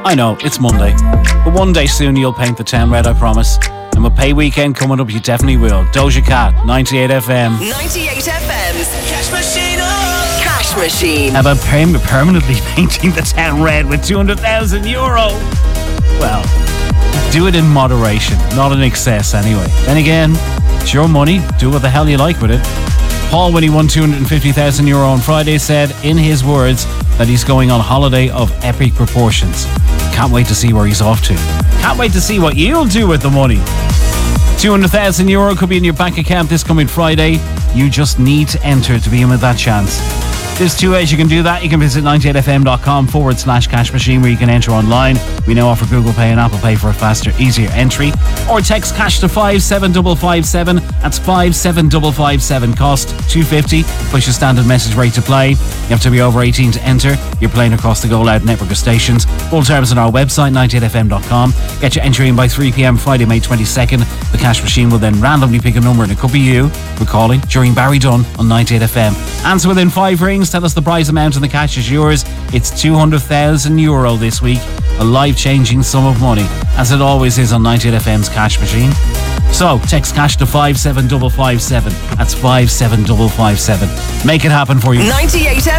I know, it's Monday, but one day soon you'll paint the town red, I promise. And with pay weekend coming up, you definitely will. Doja Cat, 98 FM. 98 FM's Cash Machine. Cash Machine. How about permanently painting the town red with €200,000? Well, do it in moderation, not in excess anyway. Then again, it's your money, do what the hell you like with it. Paul, when he won €250,000 on Friday, said in his words that he's going on holiday of epic proportions. Can't wait to see where he's off to. Can't wait to see what you'll do with the money. €200,000 could be in your bank account this coming Friday. You just need to enter to be in with that chance. There's two ways you can do that. You can visit 98fm.com/cash machine where you can enter online. We now offer Google Pay and Apple Pay for a faster, easier entry. Or text cash to 57557. That's 57557. Cost $2.50. Push your standard message rate to play. You have to be over 18 to enter. You're playing across the Go Loud network of stations. Full terms on our website, 98fm.com. Get your entry in by 3 p.m. Friday, May 22nd. The cash machine will then randomly pick a number, and it could be you. We're calling during Barry Dunn on 98FM. Answer within 5 rings. Tell us the prize amount and the cash is yours. It's €200,000 this week. A life-changing sum of money, as it always is on 98FM's Cash Machine. So, text cash to 57557. That's 57557. Make it happen for you. 98